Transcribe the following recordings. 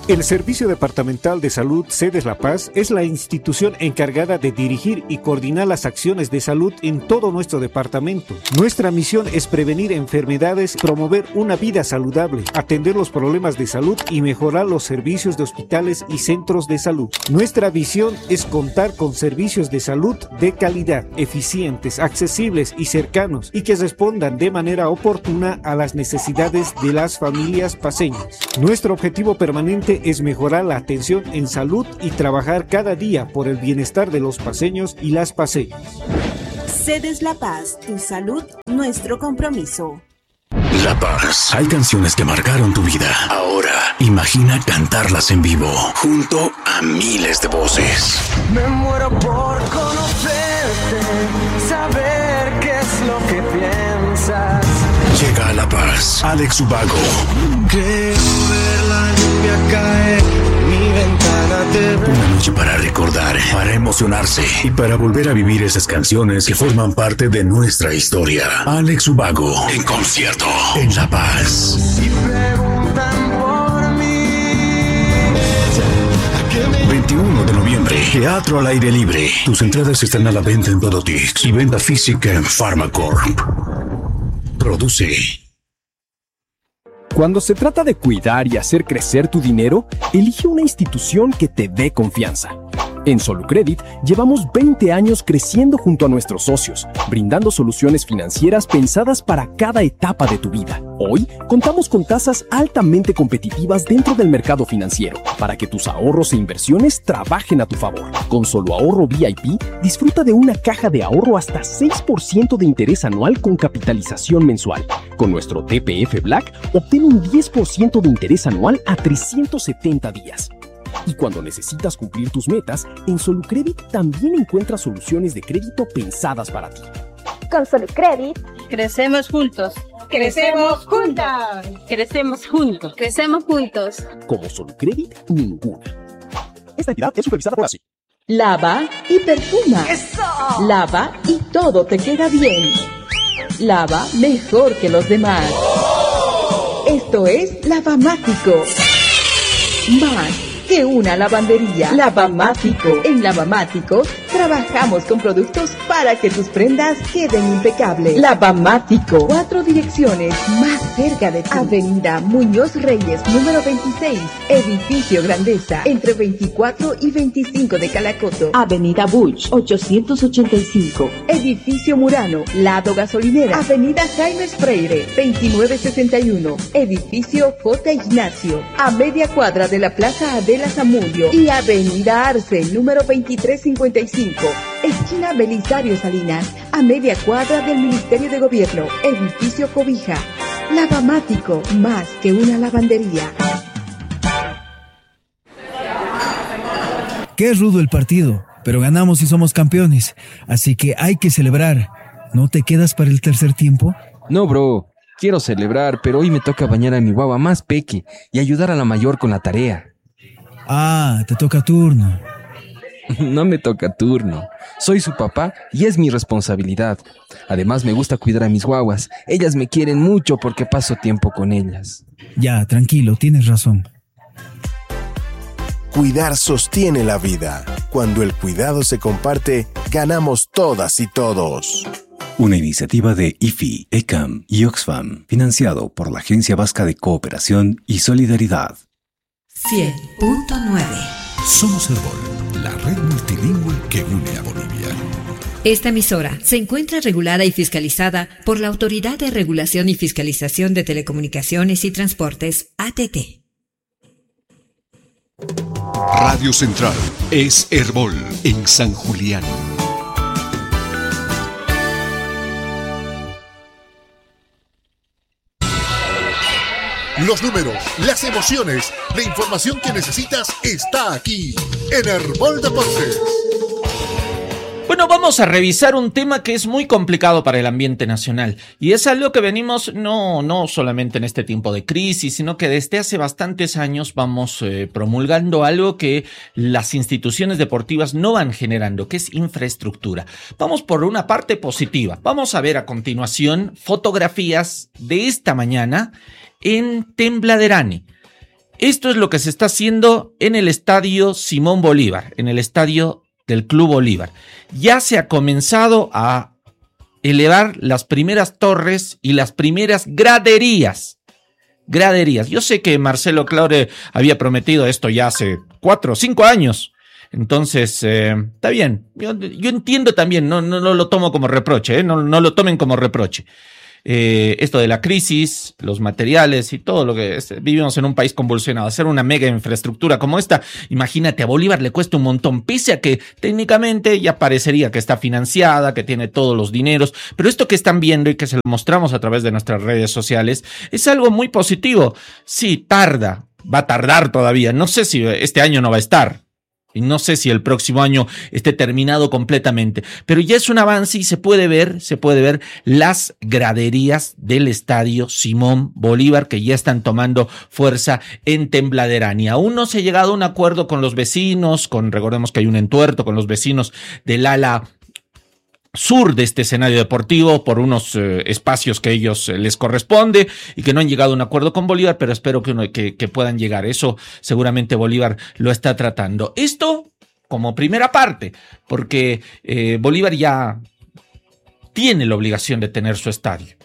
El Servicio Departamental de Salud Sedes La Paz es la institución encargada de dirigir y coordinar las acciones de salud en todo nuestro departamento. Nuestra misión es prevenir enfermedades, promover una vida saludable, atender los problemas de salud y mejorar los servicios de hospitales y centros de salud. Nuestra visión es contar con servicios de salud de calidad, eficientes, accesibles y cercanos, y que respondan de manera oportuna a las necesidades de las familias paceñas. Nuestro objetivo permanente es mejorar la atención en salud y trabajar cada día por el bienestar de los paceños y las paceñas. Sedes La Paz, tu salud, nuestro compromiso. La Paz. Hay canciones que marcaron tu vida. Ahora, imagina cantarlas en vivo, junto a miles de voces. Me muero por conocerte, saber qué es lo que piensas. Llega a La Paz, Alex Ubago. Creo ver la lluvia caer, mi ventana te ve. Una noche para recordar, para emocionarse y para volver a vivir esas canciones que forman parte de nuestra historia. Alex Ubago, en concierto, en La Paz. Si preguntan por mí, 21 de noviembre, Teatro al Aire Libre. Tus entradas están a la venta en Dodotix y venta física en Pharmacorp. Produce. Cuando se trata de cuidar y hacer crecer tu dinero, elige una institución que te dé confianza. En Solucredit llevamos 20 años creciendo junto a nuestros socios, brindando soluciones financieras pensadas para cada etapa de tu vida. Hoy contamos con tasas altamente competitivas dentro del mercado financiero para que tus ahorros e inversiones trabajen a tu favor. Con Solo Ahorro VIP, disfruta de una caja de ahorro hasta 6% de interés anual con capitalización mensual. Con nuestro TPF Black, obtén un 10% de interés anual a 370 días. Y cuando necesitas cumplir tus metas, en Solucredit también encuentras soluciones de crédito pensadas para ti. Con Solucredit, crecemos juntos. ¡Crecemos juntas! Crecemos juntos. Crecemos juntos. Como Solucredit, ninguna. Esta entidad es supervisada por ASI. Lava y perfuma. ¡Eso! Lava y todo te queda bien. Lava mejor que los demás. Esto es Lavamático. Más que una lavandería. Lavamático. En Lavamático trabajamos con productos para que tus prendas queden impecables. Lavamático. 4 direcciones más cerca de ti. Avenida Muñoz Reyes, número 26. Edificio Grandeza, entre 24 y 25 de Calacoto. Avenida Buch, 885. Edificio Murano, lado gasolinera. Avenida Jaime Freire, 2961. Edificio J. Ignacio, a media cuadra de la Plaza Adela Zamudio. Y Avenida Arce, número 2355. Esquina Belisario Salinas, a media cuadra del Ministerio de Gobierno. Edificio Cobija. Lavamático, más que una lavandería. Qué rudo el partido, pero ganamos y somos campeones. Así que hay que celebrar. ¿No te quedas para el tercer tiempo? No, bro. Quiero celebrar, pero hoy me toca bañar a mi guagua más peque y ayudar a la mayor con la tarea. Ah, te toca turno. No me toca turno. Soy su papá y es mi responsabilidad. Además, me gusta cuidar a mis guaguas. Ellas me quieren mucho porque paso tiempo con ellas. Ya, tranquilo, tienes razón. Cuidar sostiene la vida. Cuando el cuidado se comparte, ganamos todas y todos. Una iniciativa de IFI, ECAM y Oxfam, financiado por la Agencia Vasca de Cooperación y Solidaridad. 100.9. Somos Herbol, la red multilingüe que une a Bolivia. Esta emisora se encuentra regulada y fiscalizada por la Autoridad de Regulación y Fiscalización de Telecomunicaciones y Transportes, ATT. Radio Central es Herbol en San Julián. Los números, las emociones, la información que necesitas está aquí en Herbol Deportes. Bueno, vamos a revisar un tema que es muy complicado para el ambiente nacional y es algo que venimos no solamente en este tiempo de crisis, sino que desde hace bastantes años vamos promulgando algo que las instituciones deportivas no van generando, que es infraestructura. Vamos por una parte positiva. Vamos a ver a continuación fotografías de esta mañana en Tembladerani. Esto es lo que se está haciendo en el estadio Simón Bolívar, en el estadio del Club Bolívar. Ya se ha comenzado a elevar las primeras torres y las primeras graderías. Yo sé que Marcelo Claure había prometido esto ya hace 4 o 5 años. Entonces, está bien. Yo entiendo también, no lo tomo como reproche, no lo tomen como reproche. Esto de la crisis, los materiales y todo lo que vivimos en un país convulsionado, hacer una mega infraestructura como esta, imagínate, a Bolívar le cuesta un montón, pese a que técnicamente ya parecería que está financiada, que tiene todos los dineros, pero esto que están viendo y que se lo mostramos a través de nuestras redes sociales es algo muy positivo. Sí, va a tardar todavía, no sé si este año no va a estar. Y no sé si el próximo año esté terminado completamente, pero ya es un avance y se puede ver las graderías del estadio Simón Bolívar que ya están tomando fuerza en Tembladerán. Y aún no se ha llegado a un acuerdo con los vecinos, recordemos que hay un entuerto con los vecinos del ala sur de este escenario deportivo por unos espacios que a ellos les corresponde y que no han llegado a un acuerdo con Bolívar, pero espero que puedan llegar. Eso seguramente Bolívar lo está tratando. Esto como primera parte, porque Bolívar ya tiene la obligación de tener su estadio.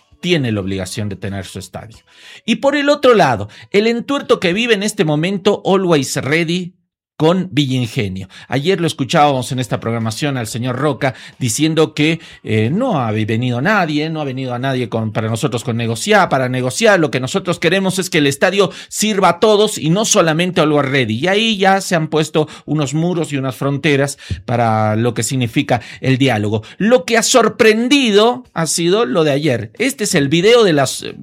Y por el otro lado, el entuerto que vive en este momento Always Ready con Villa Ingenio. Ayer lo escuchábamos en esta programación al señor Roca diciendo que no ha venido nadie para nosotros para negociar. Lo que nosotros queremos es que el estadio sirva a todos y no solamente a Always Ready. Y ahí ya se han puesto unos muros y unas fronteras para lo que significa el diálogo. Lo que ha sorprendido ha sido lo de ayer. Este es el video del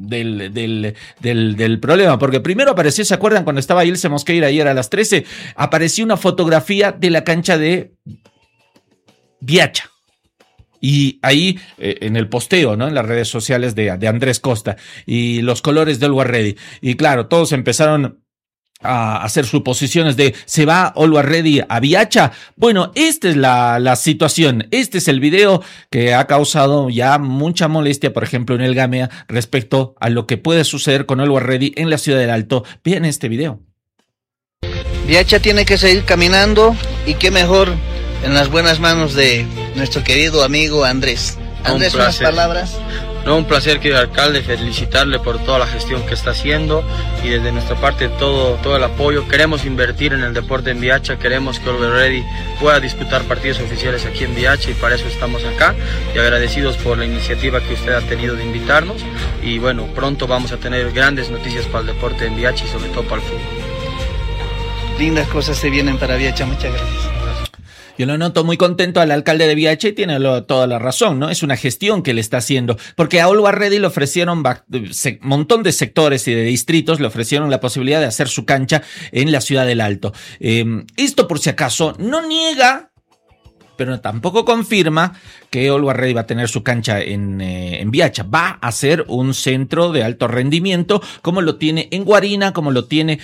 problema, porque primero apareció, ¿se acuerdan cuando estaba Ilse Mosqueira ayer a las 13? Apareció una fotografía de la cancha de Viacha. Y ahí en el posteo, ¿no? En las redes sociales de Andrés Costa y los colores de Always Ready. Y claro, todos empezaron a hacer suposiciones de ¿se va Always Ready a Viacha? Bueno, esta es la situación. Este es el video que ha causado ya mucha molestia, por ejemplo, en el Gamea respecto a lo que puede suceder con Always Ready en la Ciudad del Alto. Vean este video. Viacha tiene que seguir caminando y qué mejor en las buenas manos de nuestro querido amigo Andrés. Andrés, unas palabras. No, un placer, querido alcalde, felicitarle por toda la gestión que está haciendo y desde nuestra parte todo el apoyo. Queremos invertir en el deporte en Viacha, queremos que Always Ready pueda disputar partidos oficiales aquí en Viacha y para eso estamos acá y agradecidos por la iniciativa que usted ha tenido de invitarnos y bueno, pronto vamos a tener grandes noticias para el deporte en Viacha y sobre todo para el fútbol. Lindas cosas se vienen para Viacha, muchas gracias. Yo lo noto muy contento al alcalde de Viacha y tiene toda la razón, ¿no? Es una gestión que le está haciendo, porque a Always Ready le ofrecieron un montón de sectores y de distritos, le ofrecieron la posibilidad de hacer su cancha en la Ciudad del Alto. Esto, por si acaso, no niega, pero tampoco confirma que Always Ready va a tener su cancha en Viacha. Va a ser un centro de alto rendimiento, como lo tiene en Guarina, como lo tiene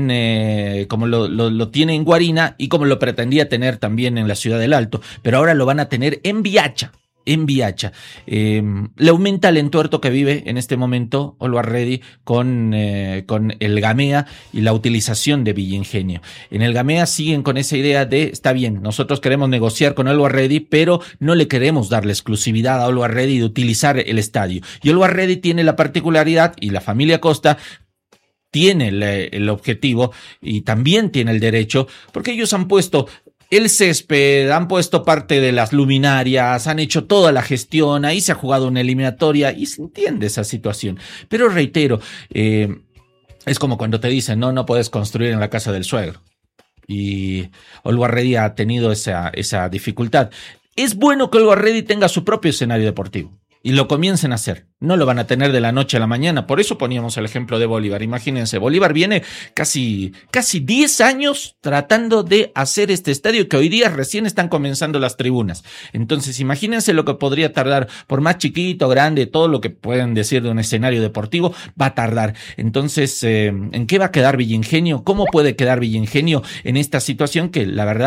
lo tiene en Guarina y como lo pretendía tener también en la Ciudad del Alto. Pero ahora lo van a tener en Viacha. Le aumenta el entuerto que vive en este momento Always Ready con el Gamea y la utilización de Villa Ingenio. En el Gamea siguen con esa idea de, está bien, nosotros queremos negociar con Always Ready, pero no le queremos dar la exclusividad a Always Ready de utilizar el estadio. Y Always Ready tiene la particularidad, y la familia Costa tiene el objetivo y también tiene el derecho, porque ellos han puesto el césped, han puesto parte de las luminarias, han hecho toda la gestión, ahí se ha jugado una eliminatoria y se entiende esa situación. Pero reitero, es como cuando te dicen, no puedes construir en la casa del suegro. Y Always Ready ha tenido esa dificultad. Es bueno que Always Ready tenga su propio escenario deportivo y lo comiencen a hacer. No lo van a tener de la noche a la mañana. Por eso poníamos el ejemplo de Bolívar. Imagínense, Bolívar viene casi 10 años tratando de hacer este estadio que hoy día recién están comenzando las tribunas. Entonces, imagínense lo que podría tardar, por más chiquito, grande, todo lo que pueden decir de un escenario deportivo, va a tardar. Entonces, ¿en qué va a quedar Villa Ingenio? ¿Cómo puede quedar Villa Ingenio en esta situación que, la verdad,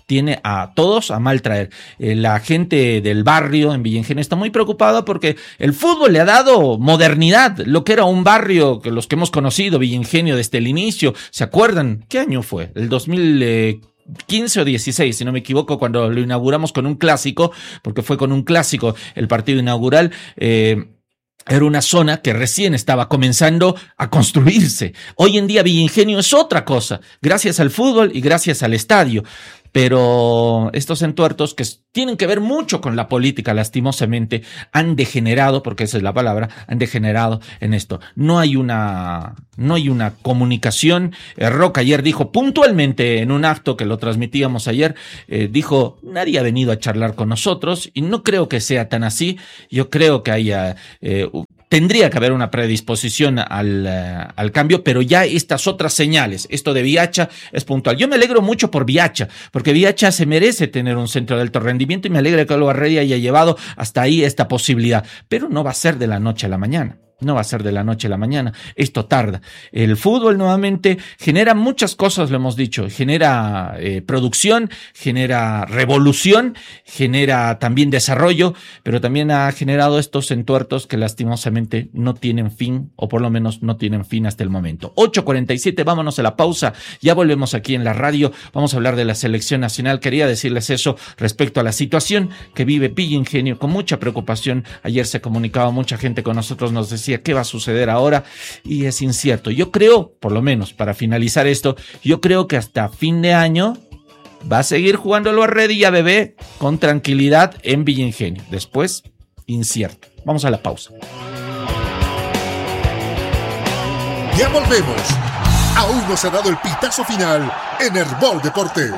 tiene a todos a mal traer. La gente del barrio en Villa Ingenio está muy preocupada porque el fútbol le ha dado modernidad, lo que era un barrio que los que hemos conocido, Villa Ingenio desde el inicio, ¿se acuerdan? ¿Qué año fue? El 2015 o 16, si no me equivoco, cuando lo inauguramos con un clásico, porque fue con un clásico el partido inaugural. Era una zona que recién estaba comenzando a construirse. Hoy en día Villa Ingenio es otra cosa, gracias al fútbol y gracias al estadio. Pero estos entuertos que tienen que ver mucho con la política, lastimosamente, han degenerado, porque esa es la palabra, han degenerado en esto. No hay una comunicación. Roca ayer dijo puntualmente en un acto que lo transmitíamos ayer, dijo, nadie ha venido a charlar con nosotros, y no creo que sea tan así. Yo creo que haya... tendría que haber una predisposición al cambio, pero ya estas otras señales, esto de Viacha es puntual. Yo me alegro mucho por Viacha, porque Viacha se merece tener un centro de alto rendimiento y me alegra que Olvarredi haya llevado hasta ahí esta posibilidad, pero no va a ser de la noche a la mañana. No va a ser de la noche a la mañana, esto tarda. El fútbol nuevamente genera muchas cosas, lo hemos dicho, genera producción, genera revolución, genera también desarrollo, pero también ha generado estos entuertos que lastimosamente no tienen fin, o por lo menos no tienen fin hasta el momento. 8:47, vámonos a la pausa, ya volvemos aquí en la radio, vamos a hablar de la selección nacional. Quería decirles eso respecto a la situación que vive Villa Ingenio con mucha preocupación. Ayer se comunicaba mucha gente con nosotros, nos decía qué va a suceder ahora y es incierto. Yo creo, por lo menos para finalizar esto, yo creo que hasta fin de año va a seguir jugando Olvarredi y Bebé con tranquilidad en Villa Ingenio. Después, incierto. Vamos a la pausa. Ya volvemos. Aún no se ha dado el pitazo final en Herbol Deportes.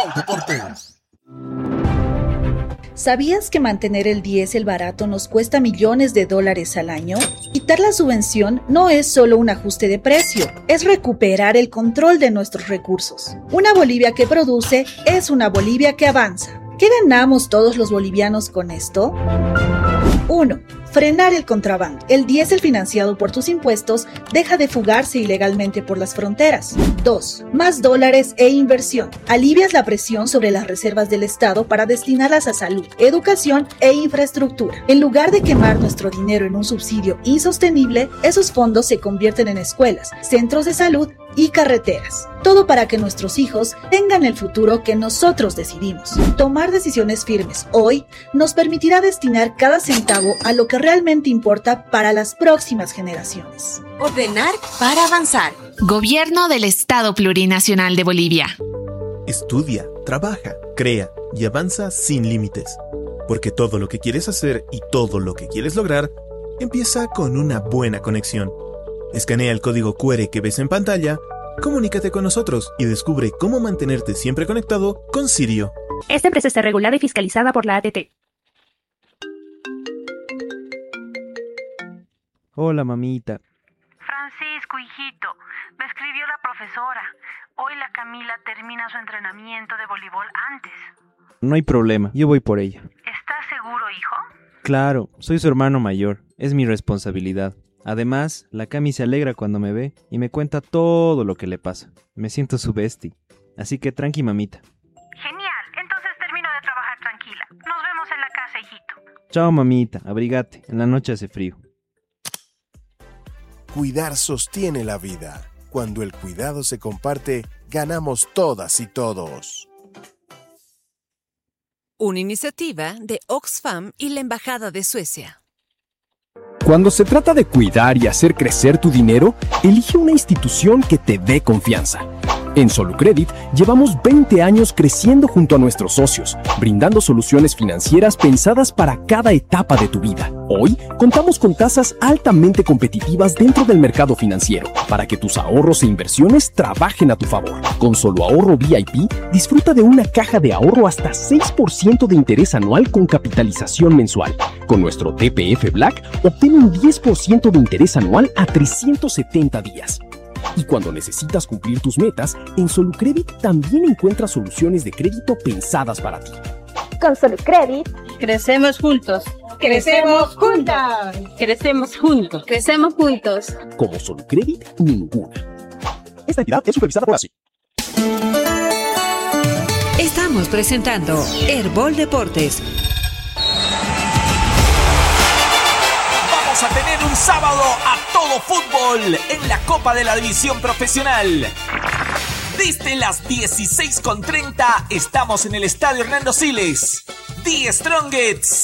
¿Sabías que mantener el diésel barato nos cuesta millones de dólares al año? Quitar la subvención no es solo un ajuste de precio, es recuperar el control de nuestros recursos. Una Bolivia que produce es una Bolivia que avanza. ¿Qué ganamos todos los bolivianos con esto? 1. Frenar el contrabando. El diésel financiado por tus impuestos deja de fugarse ilegalmente por las fronteras. 2. Más dólares e inversión. Alivias la presión sobre las reservas del Estado para destinarlas a salud, educación e infraestructura. En lugar de quemar nuestro dinero en un subsidio insostenible, esos fondos se convierten en escuelas, centros de salud y carreteras. Todo para que nuestros hijos tengan el futuro que nosotros decidimos. Tomar decisiones firmes hoy nos permitirá destinar cada centavo a lo que realmente importa para las próximas generaciones. Ordenar para avanzar. Gobierno del Estado Plurinacional de Bolivia. Estudia, trabaja, crea y avanza sin límites. Porque todo lo que quieres hacer y todo lo que quieres lograr empieza con una buena conexión. Escanea el código QR que ves en pantalla, comunícate con nosotros y descubre cómo mantenerte siempre conectado con Sirio. Esta empresa está regulada y fiscalizada por la ATT. Hola, mamita. Francisco, hijito, me escribió la profesora. Hoy la Camila termina su entrenamiento de voleibol antes. No hay problema, yo voy por ella. ¿Estás seguro, hijo? Claro, soy su hermano mayor, es mi responsabilidad. Además, la Cami se alegra cuando me ve y me cuenta todo lo que le pasa. Me siento su bestie. Así que tranqui, mamita. Genial, entonces termino de trabajar tranquila. Nos vemos en la casa, hijito. Chao, mamita, abrigate, en la noche hace frío. Cuidar sostiene la vida. Cuando el cuidado se comparte, ganamos todas y todos. Una iniciativa de Oxfam y la Embajada de Suecia. Cuando se trata de cuidar y hacer crecer tu dinero, elige una institución que te dé confianza. En Solucredit llevamos 20 años creciendo junto a nuestros socios, brindando soluciones financieras pensadas para cada etapa de tu vida. Hoy contamos con tasas altamente competitivas dentro del mercado financiero para que tus ahorros e inversiones trabajen a tu favor. Con Solo Ahorro VIP, disfruta de una caja de ahorro hasta 6% de interés anual con capitalización mensual. Con nuestro TPF Black, obtén un 10% de interés anual a 370 días. Y cuando necesitas cumplir tus metas, en Solucredit también encuentras soluciones de crédito pensadas para ti. Con Solucredit, crecemos juntos. ¡Crecemos juntas! Crecemos juntos. Crecemos juntos. Como Solucredit, ninguna. Esta entidad es supervisada por ASI. Estamos Estamos presentando Herbol Deportes. Vamos a tener un sábado a todo fútbol en la Copa de la División Profesional. Desde las 16:30 estamos en el Estadio Hernando Siles. The Strongets